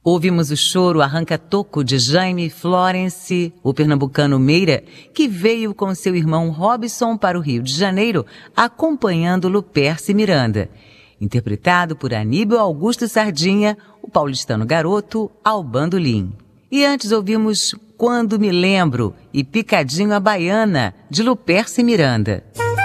Ouvimos o choro Arranca-Toco de Jaime Florence, o pernambucano Meira, que veio com seu irmão Robson para o Rio de Janeiro, acompanhando Luperce Miranda. Interpretado por Aníbal Augusto Sardinha, o paulistano garoto ao bandolim. E antes ouvimos Quando Me Lembro e Picadinho a Baiana, de Luperce Miranda.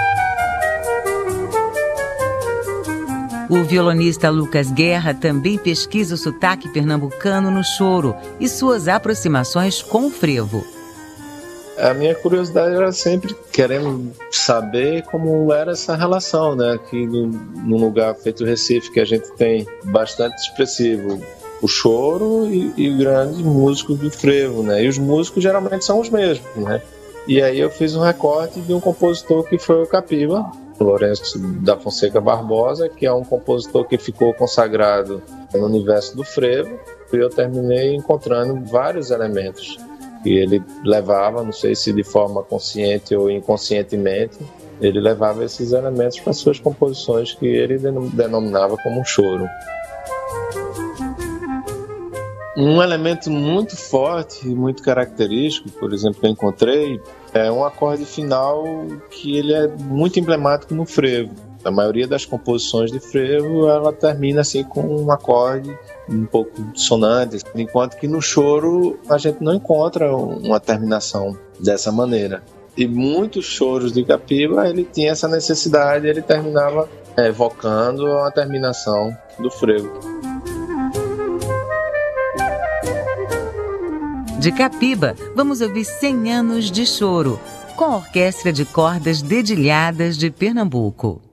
O violonista Lucas Guerra também pesquisa o sotaque pernambucano no choro e suas aproximações com o frevo. A minha curiosidade era sempre querendo saber como era essa relação, né? Aqui num lugar feito Recife, que a gente tem bastante expressivo o choro e grandes músicos do frevo, né? E os músicos geralmente são os mesmos, né? E aí eu fiz um recorte de um compositor que foi o Capiba, Lourenço da Fonseca Barbosa, que é um compositor que ficou consagrado no universo do frevo, e eu terminei encontrando vários elementos que ele levava, não sei se de forma consciente ou inconscientemente, ele levava esses elementos para suas composições que ele denominava como choro. Um elemento muito forte e muito característico, por exemplo, que eu encontrei, é um acorde final que ele é muito emblemático no frevo. A maioria das composições de frevo, ela termina assim com um acorde um pouco dissonante, enquanto que no choro a gente não encontra uma terminação dessa maneira. E muitos choros de Capiba, ele tinha essa necessidade, ele terminava evocando a terminação do frevo. De Capiba, vamos ouvir 100 anos de choro, com a Orquestra de Cordas Dedilhadas de Pernambuco.